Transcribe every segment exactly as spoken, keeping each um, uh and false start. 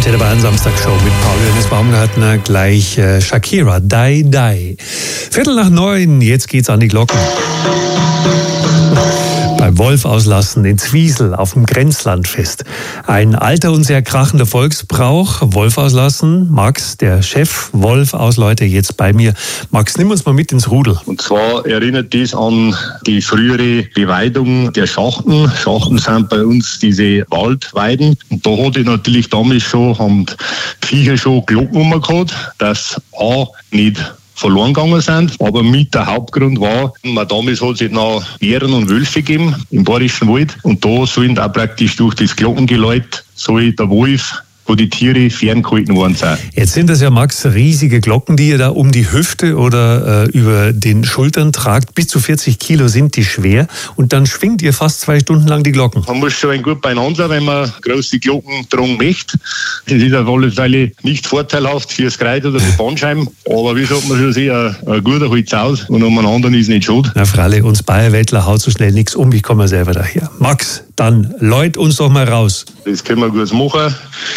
der Bayern Samstagshow mit Paul Johannes Baumgartner. Gleich äh, Shakira, Die Die. Viertel nach neun, jetzt geht's an die Glocken. Beim Wolf auslassen in Zwiesel auf dem Grenzlandfest. Ein alter und sehr krachender Volksbrauch. Wolf auslassen. Max, der Chef Wolf-Ausläuter, jetzt bei mir. Max, nimm uns mal mit ins Rudel. Und zwar erinnert das an die frühere Beweidung der Schachten. Schachten sind bei uns diese Waldweiden. Und da hatte ich natürlich damals schon, haben die Viecher schon Glocken gehabt, dass A nicht verloren gegangen sind. Aber mit der Hauptgrund war, man damals hat es noch Bären und Wölfe gegeben im Bayerischen Wald. Und da sollen auch praktisch durch das Glockengeläut soll der Wolf, wo die Tiere ferngehalten worden sind. Jetzt sind das ja, Max, riesige Glocken, die ihr da um die Hüfte oder äh, über den Schultern tragt. Bis zu vierzig Kilo sind die schwer. Und dann schwingt ihr fast zwei Stunden lang die Glocken. Man muss schon ein gut beieinander, wenn man große Glocken tragen möchte. Das ist auf alle Fälle nicht vorteilhaft fürs Kreuz oder die Bandscheiben. Aber wie sagt man schon, sehr ein, ein guter Holz aus und um einen anderen ist nicht schuld. Na Fralle, uns Bayerwettler haut so schnell nichts um. Ich komme selber daher. Max, dann läut uns doch mal raus. Das können wir gut machen.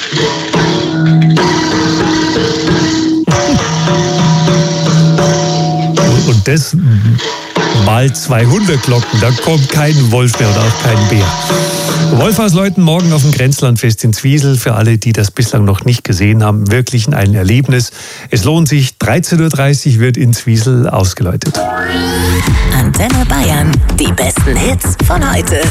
Und das mal zweihundert Glocken, da kommt kein Wolf mehr oder auch kein Bär. Wolf ausläuten morgen auf dem Grenzlandfest in Zwiesel. Für alle, die das bislang noch nicht gesehen haben, wirklich ein Erlebnis. Es lohnt sich, dreizehn Uhr dreißig wird in Zwiesel ausgeläutet. Antenne Bayern, die besten Hits von heute.